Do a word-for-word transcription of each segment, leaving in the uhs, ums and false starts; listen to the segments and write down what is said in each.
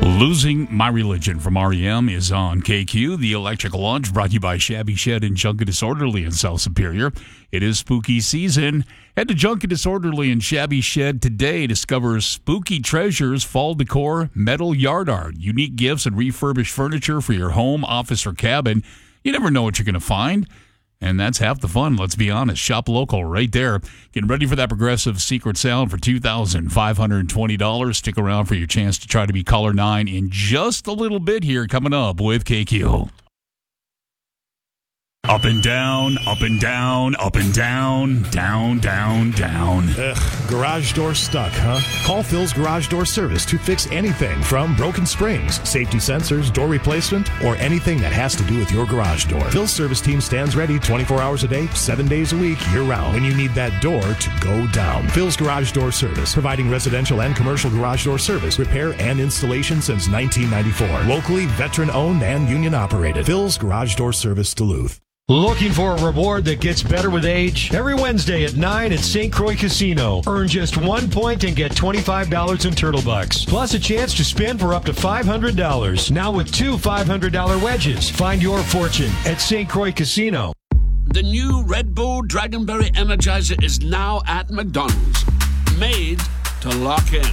Losing My Religion from R E M is on K Q. The Electric Launch brought to you by Shabby Shed and Junket Disorderly in South Superior. It is spooky season. Head to Junket Disorderly and Shabby Shed today. Discover spooky treasures, fall decor, metal yard art, unique gifts, and refurbished furniture for your home, office, or cabin. You never know what you're going to find. And that's half the fun, let's be honest. Shop local right there. Getting ready for that Progressive Secret Sound for two thousand five hundred twenty dollars. Stick around for your chance to try to be caller nine in just a little bit here coming up with K Q. Up and down, up and down, up and down, down, down, down. Ugh, garage door stuck, huh? Call Phil's Garage Door Service to fix anything from broken springs, safety sensors, door replacement, or anything that has to do with your garage door. Phil's service team stands ready twenty-four hours a day, seven days a week, year-round when you need that door to go down. Phil's Garage Door Service, providing residential and commercial garage door service, repair, and installation since nineteen ninety-four. Locally, veteran-owned and union-operated. Phil's Garage Door Service, Duluth. Looking for a reward that gets better with age? Every Wednesday at nine at Saint Croix Casino. Earn just one point and get twenty-five dollars in Turtle Bucks. Plus a chance to spin for up to five hundred dollars. Now with two five hundred dollars wedges. Find your fortune at Saint Croix Casino. The new Red Bull Dragonberry Energizer is now at McDonald's. Made to lock in.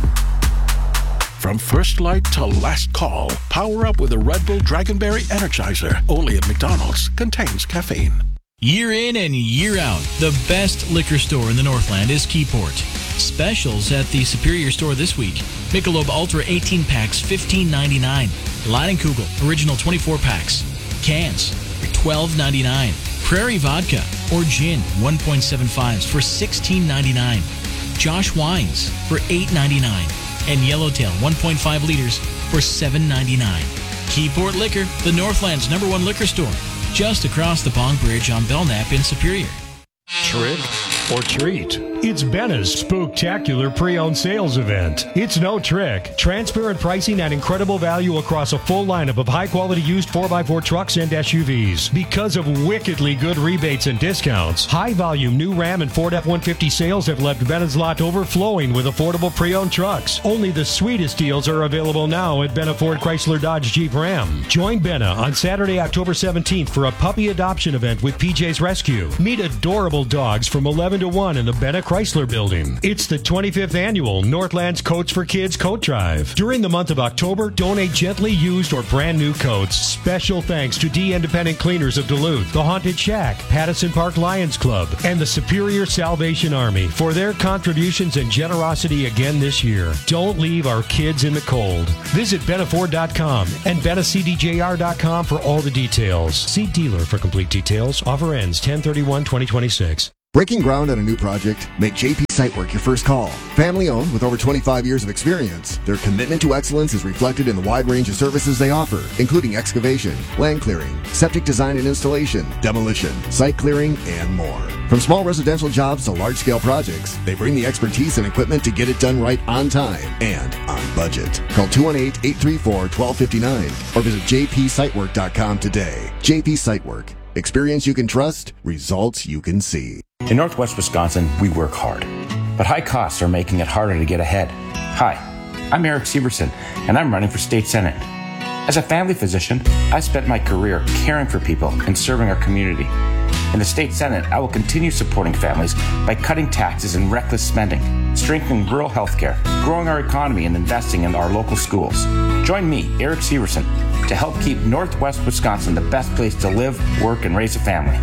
From first light to last call, power up with a Red Bull Dragonberry Energizer. Only at McDonald's. Contains caffeine. Year in and year out, the best liquor store in the Northland is Keyport. Specials at the Superior store this week. Michelob Ultra eighteen packs, fifteen ninety-nine. Leinenkugel Original twenty-four packs. Cans for twelve ninety-nine. Prairie Vodka or Gin one point seven fives for sixteen ninety-nine. Josh Wines for eight ninety-nine. And Yellowtail one point five liters for seven ninety-nine. Keyport Liquor, the Northland's number one liquor store, just across the Pong Bridge on Belknap in Superior. Trick or treat. It's Benna's Spooktacular Pre-Owned Sales Event. It's no trick. Transparent pricing at incredible value across a full lineup of high-quality used four by four trucks and S U Vs. Because of wickedly good rebates and discounts, high-volume new Ram and Ford F one fifty sales have left Benna's lot overflowing with affordable pre-owned trucks. Only the sweetest deals are available now at Benna Ford Chrysler Dodge Jeep Ram. Join Benna on Saturday, October seventeenth for a puppy adoption event with P J's Rescue. Meet adorable dogs from eleven to one in the Benna Chrysler Building. It's the twenty-fifth annual Northland's Coats for Kids Coat Drive. During the month of October, donate gently used or brand new coats. Special thanks to D Independent Cleaners of Duluth, the Haunted Shack, Pattison Park Lions Club, and the Superior Salvation Army for their contributions and generosity again this year. Don't leave our kids in the cold. Visit Benna Ford dot com and Benna C D J R dot com for all the details. See dealer for complete details. Offer ends ten thirty-one twenty twenty-six. Breaking ground on a new project? Make J P Sitework your first call. Family owned with over twenty-five years of experience, their commitment to excellence is reflected in the wide range of services they offer, including excavation, land clearing, septic design and installation, demolition, site clearing, and more. From small residential jobs to large-scale projects, they bring the expertise and equipment to get it done right on time and on budget. Call two one eight, eight three four, one two five nine or visit j p sitework dot com today. J P Sitework. Experience you can trust, results you can see. In Northwest Wisconsin, we work hard, but high costs are making it harder to get ahead. Hi, I'm Eric Severson, and I'm running for state senate. As a family physician, I spent my career caring for people and serving our community. In the state senate, I will continue supporting families by cutting taxes and reckless spending, strengthening rural health care, growing our economy, and investing in our local schools. Join me, Eric Severson, to help keep Northwest Wisconsin the best place to live, work, and raise a family.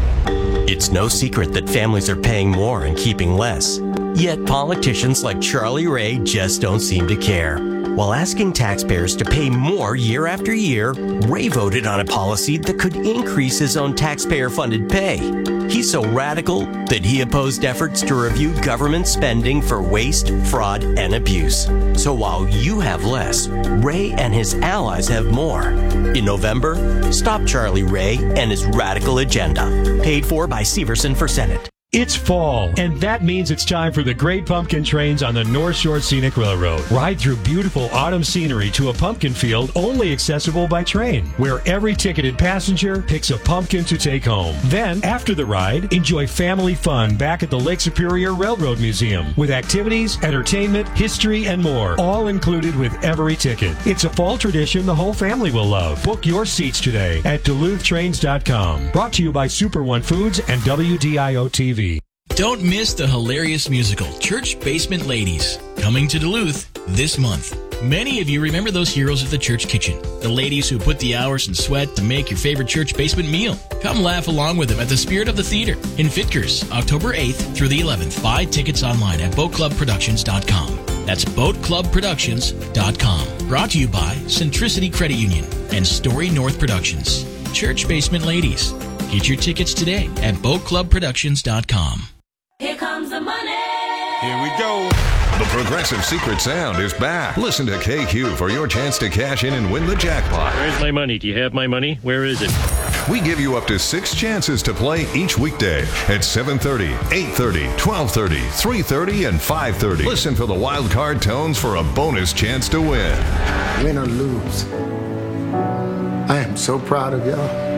It's no secret that families are paying more and keeping less. Yet politicians like Charlie Ray just don't seem to care. While asking taxpayers to pay more year after year, Ray voted on a policy that could increase his own taxpayer-funded pay. He's so radical that he opposed efforts to review government spending for waste, fraud, and abuse. So while you have less, Ray and his allies have more. In November, stop Charlie Ray and his radical agenda. Paid for by Severson for Senate. It's fall, and that means it's time for the Great Pumpkin Trains on the North Shore Scenic Railroad. Ride through beautiful autumn scenery to a pumpkin field only accessible by train, where every ticketed passenger picks a pumpkin to take home. Then, after the ride, enjoy family fun back at the Lake Superior Railroad Museum with activities, entertainment, history, and more, all included with every ticket. It's a fall tradition the whole family will love. Book your seats today at Duluth Trains dot com. Brought to you by Super One Foods and W D I O T V. Don't miss the hilarious musical Church Basement Ladies, coming to Duluth this month. Many of you remember those heroes of the church kitchen, the ladies who put the hours and sweat to make your favorite church basement meal. Come laugh along with them at the Spirit of the Theater in Fitkers, October eighth through the eleventh. Buy tickets online at boat club productions dot com. That's boat club productions dot com. Brought to you by Centricity Credit Union and Story North Productions. Church Basement Ladies. Get your tickets today at boat club productions dot com. Here comes the money. Here we go. The Progressive Secret Sound is back. Listen to K Q for your chance to cash in and win the jackpot. Where's my money? Do you have my money? Where is it? We give you up to six chances to play each weekday at seven thirty, eight thirty, twelve thirty, three thirty, and five thirty. Listen for the wild card tones for a bonus chance to win. Win or lose, I am so proud of y'all.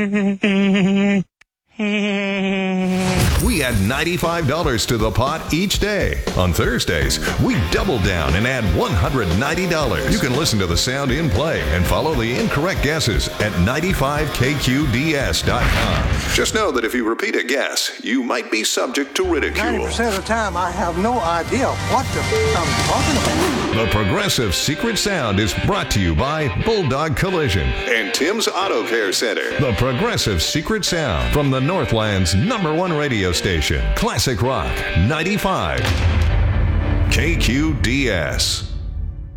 We add ninety-five dollars to the pot each day. On Thursdays, we double down and add one hundred ninety dollars. You can listen to the sound in play and follow the incorrect guesses at ninety-five K Q D S dot com. Just know that if you repeat a guess, you might be subject to ridicule. ninety percent of the time, I have no idea what the f- I'm talking about. The Progressive Secret Sound is brought to you by Bulldog Collision and Tim's Auto Care Center. The Progressive Secret Sound from the Northland's number one radio station, Classic Rock ninety-five K Q D S.